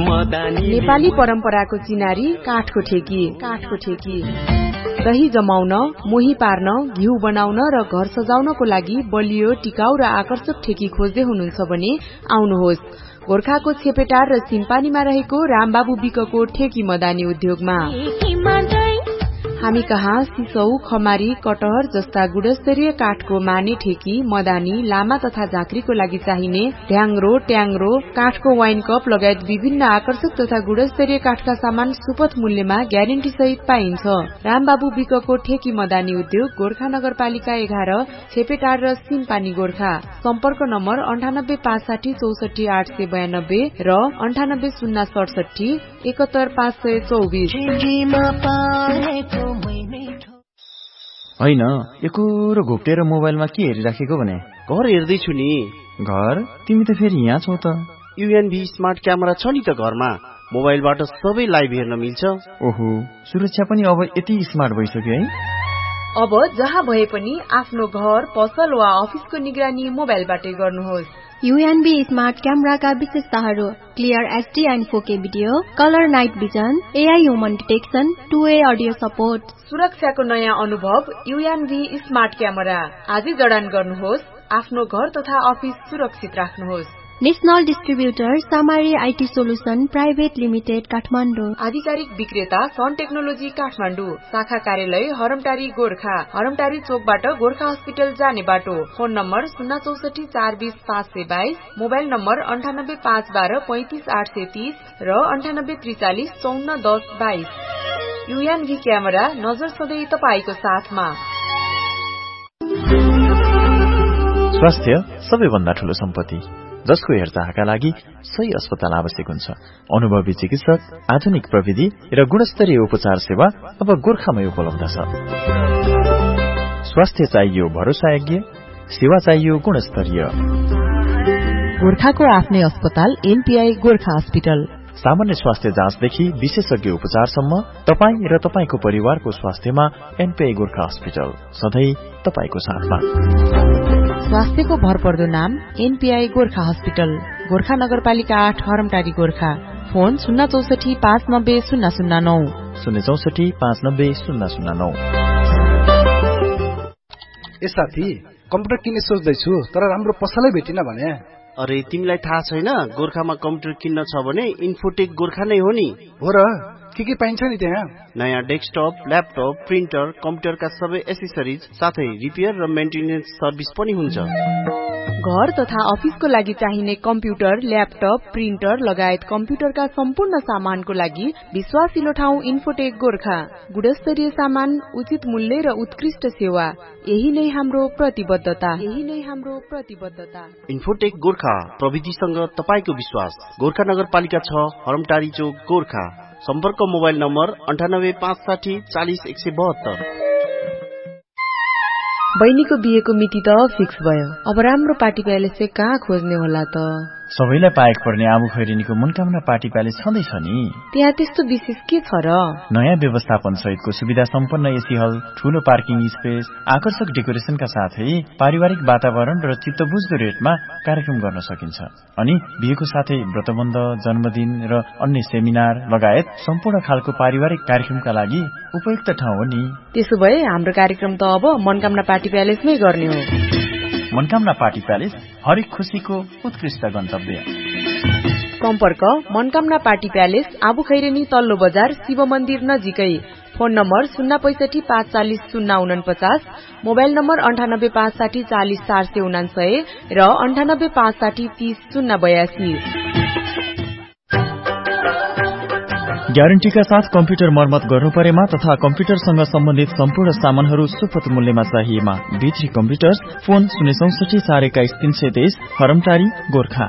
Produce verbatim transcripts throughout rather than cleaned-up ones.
नेपाली परम्पराको चिनारी काठको ठेकी काठको ठेकी दही जमाउन, मोही पार्न, घिउ बनाउन र घर सजाउनको लागि बलियो, टिकाउ र आकर्षक ठेकी खोज्दै हुनुहुन्छ भने आउनुहोस् गोर्खाको छेपेटार र सिम्पानीमा रहेको रामबाबु विकको ठेकी मदानी उद्योगमा। हामी कहाँ सिसौ, खमारी, कटहर जस्ता गुणस्तरीय काठको माने ठेकी, मदानी, लामा तथा झाँक्रीको लागि चाहिने ढ्याङ्ग्रो, ट्याङ्ग्रो, काठको वाइन कप लगायत विभिन्न आकर्षक तथा गुणस्तरीय काठका सामान सुपथ मूल्यमा ग्यारेन्टी सहित पाइन्छ। रामबाबु विकको ठेकी मदानी उद्योग गोर्खा नगरपालिका एघार, छेपेटार र सिम्पानी गोर्खा। सम्पर्क नम्बर अन्ठानब्बे पाँच साठी चौसठी आठ सय बयानब्बे र अन्ठानब्बे शून्य सडसठी एकहत्तर पाँच सय चौबिस। होइन, एकोरो घोप्टेर मोबाइलमा के हेरिराखेको भने? घर हेर्दैछु नि। घर? तिमी त फेरि यहाँ छौ त। युएनबी स्मार्ट क्यामेरा छ नि त घरमा, मोबाइलबाट सबै लाइभ हेर्न मिल्छ। ओहो, सुरक्षा पनि अब यति स्मार्ट भइसक्यो है। अब जहाँ भए पनि आफ्नो घर, पसल वा अफिसको निगरानी मोबाइलबाटै गर्नुहोस्। युएनबी स्मार्ट क्यामेराका विशेषताहरू: क्लियर एचडी एन्ड फोर के video, colour night vision, AI human detection, two way audio support. सुरक्षाको नयाँ अनुभव युएनबी स्मार्ट क्यामेरा। आजै जडान गर्नुहोस्, आफ्नो घर तथा अफिस सुरक्षित राख्नुहोस्। National distributor सामारी IT solution private limited Kathmandu. आधिकारिक विक्रेता सन टेक्नोलोजी काठमाडौँ। शाखा कार्यालय हरमटारी गोर्खा। हरमटारी चोकबाट गोर्खा हस्पिटल जाने बाटो। फोन नम्बर शून्य चौसठी चार बीस पाँच सय बाइस, मोबाइल नम्बर अन्ठानब्बे पाँच बाह्र पैंतिस आठ सय तीस र अन्ठानब्बे त्रिचालिस चौन्न दस बाइस। युएनभी क्यामेरा, नजर सधैँ तपाईको साथमा। स्वास्थ्य सबैभन्दा ठूलो सम्पत्ति, जसको हेरचाहका लागि सही अस्पताल आवश्यक हुन्छ। अनुभवी चिकित्सक, आधुनिक प्रविधि र गुणस्तरीय उपचार सेवा अब गोर्खामै उपलब्ध छ। स्वास्थ्य चाहियो भरोसायोग्य, सेवा चाहियो गुणस्तरीय। गोर्खाको आफ्नै अस्पताल एनपीआई गोर्खा हस्पिटल। सामान्य स्वास्थ्य जाँचदेखि विशेषज्ञ उपचारसम्म तपाईँ र तपाईँको परिवारको स्वास्थ्यमा एनपीआई गोर्खा हस्पिटल सधैँ तपाईँको साथमा। स्वास्थ्यको भरपर्दो नाम एनपीआई गोर्खा हस्पिटल, गोर्खा नगरपालिका आठ, हरमटारी गोर्खा। फोन शून्य चौसठी पाँच नब्बे शून्य शून्य नौ शून्य चौसठी पाँच नब्बे शून्य शून्य नौ। ए साथी, कम्प्युटर किन्ने सोच्दैछु तर राम्रो पसलै भेटिन भने। अरे तिमीलाई थाहा छैन, गोर्खामा कम्प्युटर किन्न छ भने इन्फोटेक गोर्खा नै हो नि। हो र, के के पाइन्छ नि त्यहाँ? नयाँ डेस्कटप, ल्यापटप, प्रिन्टर, कम्प्युटरका सबै एसेसरिज साथै रिपेयर र मेन्टेनेन्स सर्भिस पनि हुन्छ। घर तथा अफिसको लागि चाहिने कम्प्युटर, ल्यापटप, प्रिन्टर लगायत कम्प्युटरका सम्पूर्ण सामानको लागि विश्वासिलो ठाउँ इन्फोटेक गोर्खा। गुणस्तरीय सामान, उचित मूल्य र उत्कृष्ट सेवा, यही नै हाम्रो प्रतिबद्धता यही नै हाम्रो प्रतिबद्धता। इन्फोटेक गोर्खा, प्रविधिसँग तपाईको विश्वास। गोर्खा नगरपालिका छ, हरमटारी चोक गोर्खा। सम्पर्क मोबाइल नम्बर अन्ठानब्बे पाँच साठी चालिस एक सय बहत्तर। बहिनीको बिहेको मिति त फिक्स भयो, अब राम्रो पार्टी प्यालेस चाहिँ कहाँ खोज्ने होला त? सबैलाई पाएक पर्ने आबु खैरेनीको मनकामना पार्टी प्यालेस छँदैछ नि। त्यहाँ त्यस्तो विशेष के छ र? नयाँ व्यवस्थापन सहितको सुविधा सम्पन्न एसी हल, ठूलो पार्किङ स्पेस, आकर्षक डेकोरेसनका साथै पारिवारिक वातावरण र चित्तबुझ्दो रेटमा कार्यक्रम गर्न सकिन्छ। अनि बिहेको साथै व्रतबन्ध, जन्मदिन र अन्य सेमिनार लगायत सम्पूर्ण खालको पारिवारिक कार्यक्रमका लागि उपयुक्त ठाउँ हो नि। त्यसो भए हाम्रो कार्यक्रम त अब मनकामना पार्टी प्यालेसमै गर्ने हो। मनकामना पार्टी प्यालेस, हरेक खुशीको उत्कृष्ट गन्तव्य। सम्पर्क मनकामना पार्टी प्यालेस, आबु खैरेनी तल्लो बजार, शिव मन्दिर नजिकै। फोन नम्बर शून्य पैसठी पाँच चालिस शून्य उनपचास, मोबाइल नम्बर अन्ठानब्बे पाँच साठी चालिस चार सय उनासय र अन्ठानब्बे पाँच साठी तीस शून्य बयासी। ग्यारेन्टीका साथ कम्प्युटर मर्मत गर्नु परेमा तथा कम्प्युटरसँग सम्बन्धित सम्पूर्ण सामानहरू सुपथ मूल्यमा चाहिएमा बिजी कम्प्युटर्स। फोन शून्य चौसठी चार एक्काइस तीन सय तेइस, हरमटारी गोर्खा।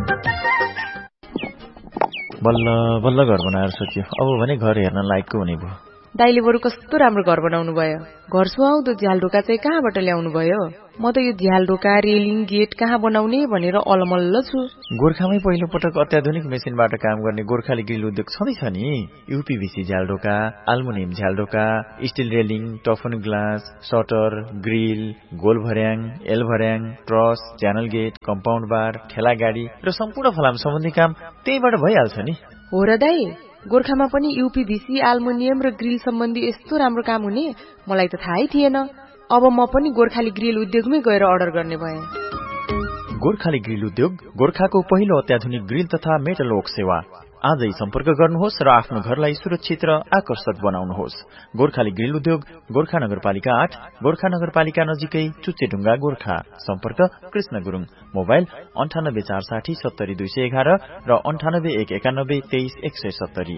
बल्ल बल्ल घर बनाएर सकियो, अब भने घर हेर्न लायकको हुने भयो। दाइले बरु कस्तो राम्रो घर बनाउनु भयो। घर सुहाउँदो झ्यालढोका चाहिँ कहाँबाट ल्याउनु भयो? म त यो झ्यालढोका, रेलिङ, गेट कहाँ बनाउने भनेर अलमल्ल छु। गोर्खामै पहिलो पटक अत्याधुनिक मेसिनबाट काम गर्ने गोर्खाली ग्रिल उद्योग छँदैछ नि। यूपीभीसी झ्यालढोका, aluminium झ्यालढोका, still railing, टफन glass, shutter, grill, goal भर्याङ, एल भर्याङ, ट्रस, च्यानल गेट, कम्पाउन्ड बार, ठेला गाडी र सम्पूर्ण फलाम सम्बन्धी काम त्यहीबाट भइहाल्छ नि। हो र दाई, गोर्खामा पनि यूपीभीसी, एल्युमिनियम र ग्रिल सम्बन्धी यस्तो राम्रो काम हुने मलाई त थाहै थिएन। अब म पनि गोर्खाली ग्रिल उद्योगमै गएर अर्डर गर्ने भएँ। गोर्खाली ग्रिल उद्योग गोर्खाको पहिलो अत्याधुनिक ग्रिल तथा मेटल वर्क सेवा। आजै सम्पर्क गर्नुहोस् र आफ्नो घरलाई सुरक्षित र आकर्षक बनाउनुहोस्। गोर्खाली ग्रिल उद्योग गोर्खा नगरपालिका आठ, गोर्खा नगरपालिका नजिकै चुच्चेढुङ्गा, गोर्खा। सम्पर्क कृष्ण गुरुङ। मोबाइल अन्ठानब्बे चार साठी सत्तरी दुई सय एघार र अन्ठानब्बे एक एकानब्बे तेइस एक सय सत्तरी।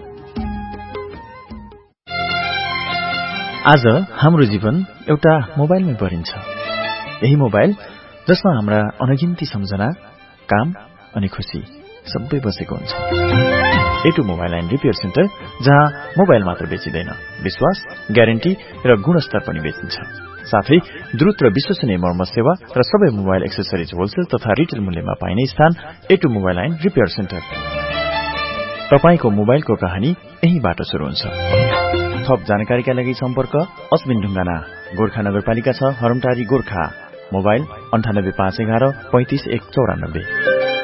आज हाम्रो जीवन एउटा मोबाइलमै परिन्छ। यही मोबाइल जसमा हाम्रा अनगिन्ती सम्झना, काम अनि खुशी सबै बसेको हुन्छ। एटु मोबाइल एन्ड रिपेयर सेन्टर, जहाँ मोबाइल मात्र बेचिँदैन, विश्वास, ग्यारेन्टी र गुणस्तर पनि बेचिन्छ। साथै द्रुत र विश्वसनीय मर्मत सेवा र सबै मोबाइल एक्सेसरिज होलसेल तथा रिटेल मूल्यमा पाइने स्थान एटु मोबाइल एन्ड रिपेयर सेन्टर। तपाईको मोबाइलको कहानी यहीबाट सुरु हुन्छ। थप जानकारीका लागि सम्पर्क अस्मिन ढुङ्गाना, गोर्खा नगरपालिका छ, हरमटारी, गोर्खा। मोबाइल अन्ठानब्बे पाँच एघार पैंतिस एक चौरानब्बे।